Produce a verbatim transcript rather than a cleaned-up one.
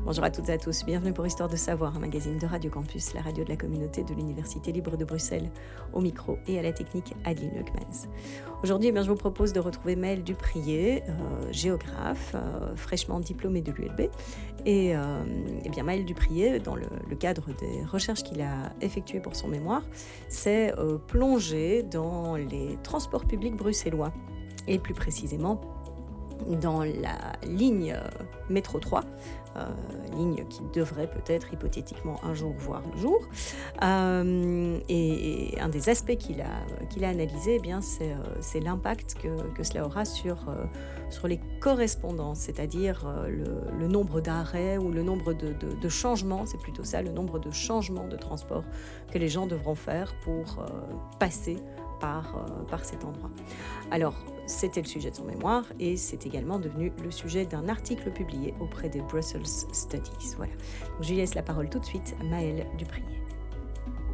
Bonjour à toutes et à tous, bienvenue pour Histoire de Savoir, un magazine de Radio Campus, la radio de la communauté de l'Université libre de Bruxelles, au micro et à la technique Adeline Leukmans. Aujourd'hui, eh bien, je vous propose de retrouver Maël Duprier, euh, géographe, euh, fraîchement diplômé de l'U L B. Et euh, eh bien, Maël Duprier, dans le, le cadre des recherches qu'il a effectuées pour son mémoire, s'est euh, plongé dans les transports publics bruxellois, et plus précisément dans la ligne euh, métro trois, euh, ligne qui devrait peut-être hypothétiquement un jour voir le jour. Euh, et, et un des aspects qu'il a, qu'il a analysé, eh bien, c'est, euh, c'est l'impact que, que cela aura sur, euh, sur les correspondances, c'est-à-dire euh, le, le nombre d'arrêts ou le nombre de, de, de changements, c'est plutôt ça, le nombre de changements de transport que les gens devront faire pour euh, passer par, euh, par cet endroit. Alors, c'était le sujet de son mémoire et c'est également devenu le sujet d'un article publié auprès des Brussels Studies. Voilà. Donc, je lui laisse la parole tout de suite à Maël Duprier.